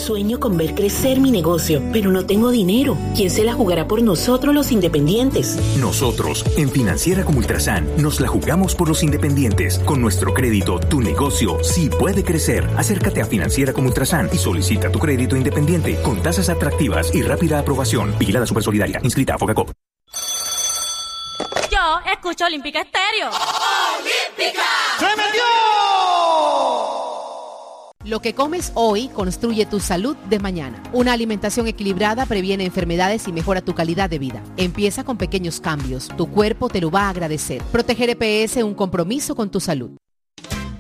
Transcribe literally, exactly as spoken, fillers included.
Sueño con ver crecer mi negocio, pero no tengo dinero. ¿Quién se la jugará por nosotros los independientes? Nosotros, en Financiera como Ultrasan, nos la jugamos por los independientes. Con nuestro crédito, tu negocio sí puede crecer. Acércate a Financiera como Ultrasan y solicita tu crédito independiente con tasas atractivas y rápida aprobación. Vigilada Supersolidaria. Inscrita a Fogacop. Yo escucho Olímpica Estéreo. ¡Olímpica! ¡Se metió! Lo que comes hoy construye tu salud de mañana. Una alimentación equilibrada previene enfermedades y mejora tu calidad de vida. Empieza con pequeños cambios. Tu cuerpo te lo va a agradecer. Proteger E P S, un compromiso con tu salud.